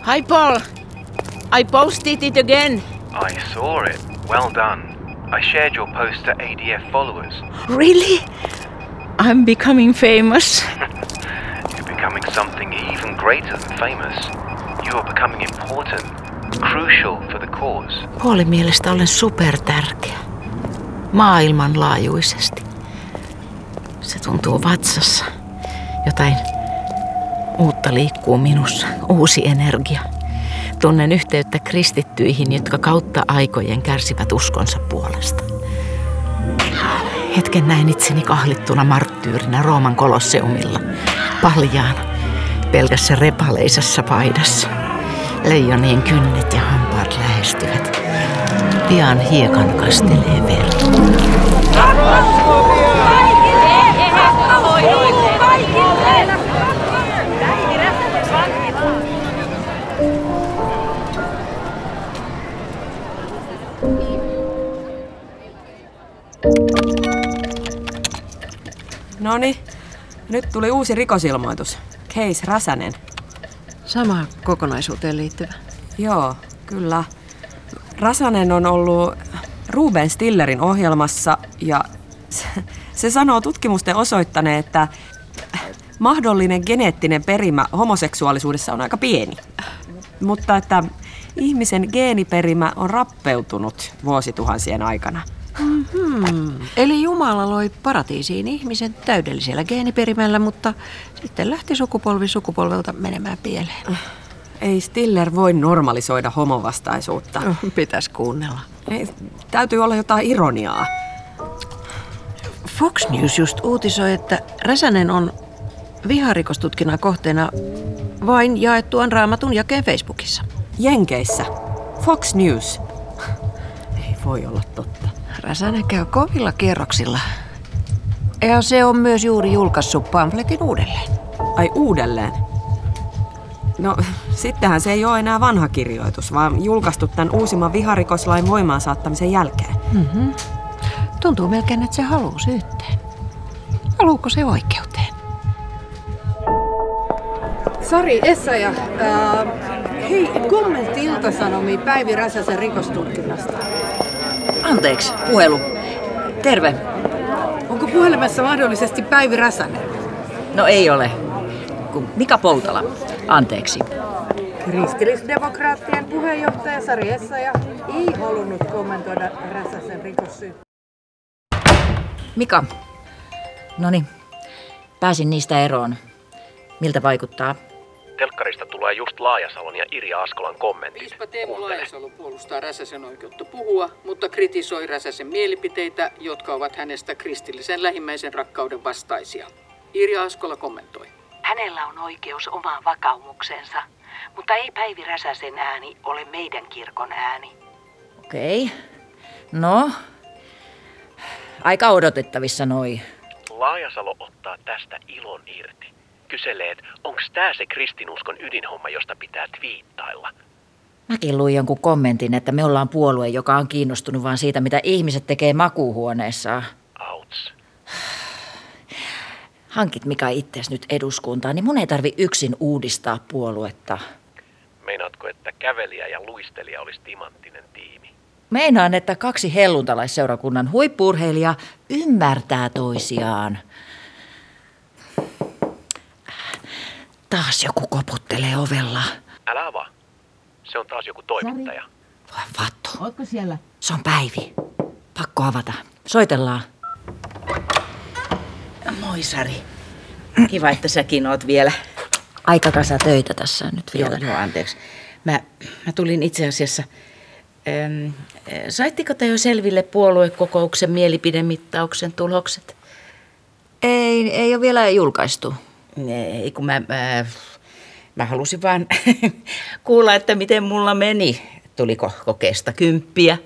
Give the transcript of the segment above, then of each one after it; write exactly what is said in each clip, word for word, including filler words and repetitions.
Hi, Paul. I posted it again. I saw it. Well done. I shared your post to A D F followers. Really? I'm becoming famous. You're becoming something even greater than famous. You are becoming important, crucial for the cause. Paulin mielestä olen supertärkeä. Maailmanlaajuisesti. Se tuntuu vatsassa. Jotain uutta liikkuu minussa. Uusi energia. Tunnen yhteyttä kristittyihin, jotka kautta aikojen kärsivät uskonsa puolesta. Hetken näin itseni kahlittuna marttyyrinä Rooman kolosseumilla. Paljaana, pelkässä repaleisessa paidassa. Leijonien kynnet ja hampaat lähestyvät. Pian hiekan kastelee veri. Noniin, nyt tuli uusi rikosilmoitus. Case Räsänen. Sama kokonaisuuteen liittyvä. Joo, kyllä. Räsänen on ollut Ruben Stillerin ohjelmassa ja se, se sanoo tutkimusten osoittaneen, että mahdollinen geneettinen perimä homoseksuaalisuudessa on aika pieni. Mutta että ihmisen geeniperimä on rappeutunut vuosituhansien aikana. Mm-hmm. Eli Jumala loi paratiisiin ihmisen täydellisellä geeniperimällä, mutta sitten lähti sukupolvi sukupolvelta menemään pieleen. Ei Stiller voi normalisoida homovastaisuutta. Pitäisi kuunnella. Ei, täytyy olla jotain ironiaa. Fox News just uutisoi, että Räsänen on viharikostutkinnan kohteena vain jaettuaan Raamatun jakeen Facebookissa. Jenkeissä. Fox News. Ei voi olla totta. Räsänen käy kovilla kierroksilla. Ja se on myös juuri julkaissut pamfletin uudelleen. Ai uudelleen? No, sittenhän se ei ole enää vanha kirjoitus, vaan julkaistu tämän uusimman viharikoslain voimaan saattamisen jälkeen. Mm-hmm. Tuntuu melkein, että se haluaa syytteen. Haluuko se oikeuteen? Sari Essayah, äh, hei, kommentti Ilta-Sanomiin Päivi Räsäsen rikostutkinnasta. Anteeksi, puhelu. Terve. Onko puhelimessa mahdollisesti Päivi Räsänen? No ei ole. Mika Poutala. Anteeksi. Kristillisdemokraattien puheenjohtaja Sari Essayah ei halunnut kommentoida Räsäsen rikossyytteitä. Mika. Noniin. Pääsin niistä eroon. Miltä vaikuttaa? Telkkarista tulee just Laajasalon ja Irja Askolan kommentit. Piispa Teemu Laajasalo puolustaa Räsäsen oikeutta puhua, mutta kritisoi Räsäsen mielipiteitä, jotka ovat hänestä kristillisen lähimmäisen rakkauden vastaisia. Irja Askola kommentoi. Hänellä on oikeus omaan vakaumuksensa, mutta ei Päivi Räsäsen ääni ole meidän kirkon ääni. Okei. No, aika odotettavissa noi. Laajasalo ottaa tästä ilon irti. Kyselee, että onko tää se kristinuskon ydinhomma, josta pitää twiittailla. Mäkin luin jonkun kommentin, että me ollaan puolue, joka on kiinnostunut vaan siitä, mitä ihmiset tekee makuuhuoneessaan. Auts. Hankit Mika itseäsi nyt eduskuntaan, niin mun ei tarvi yksin uudistaa puoluetta. Meinaatko, että kävelijä ja luistelija olisi timanttinen tiimi? Meinaan, että kaksi helluntalaisseurakunnan huippu-urheilijaa ymmärtää toisiaan. Taas joku koputtelee ovella. Älä avaa. Se on taas joku toimittaja. Voi vattu. Ootko siellä? Se on Päivi. Pakko avata. Soitellaan. Moi Sari. Kiva, että säkin oot vielä. Aika kasa töitä tässä nyt vielä. Joo, joo, anteeksi. Mä, mä tulin itse asiassa... Ähm, saitteko te jo selville puoluekokouksen mielipidemittauksen tulokset? Ei, ei ole vielä julkaistu. Ei, kun mä, mä, mä halusin vaan kuulla, että miten mulla meni. Tuliko kokeesta kymppiä?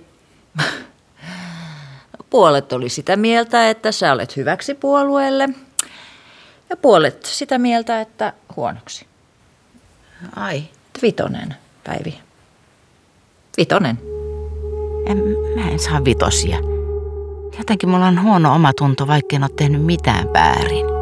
Puolet oli sitä mieltä, että sä olet hyväksi puolueelle. Ja puolet sitä mieltä, että huonoksi. Ai. Vitonen, Päivi. Vitonen. En, mä en saa vitosia. Jotenkin mulla on huono omatunto, vaikka en ole tehnyt mitään väärin.